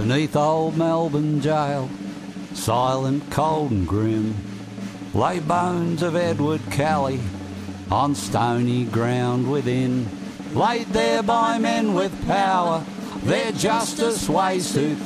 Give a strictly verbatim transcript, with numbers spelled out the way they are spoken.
Beneath old Melbourne jail, silent, cold and grim, lay bones of Edward Kelly on stony ground within, laid there by men with power, their justice ways to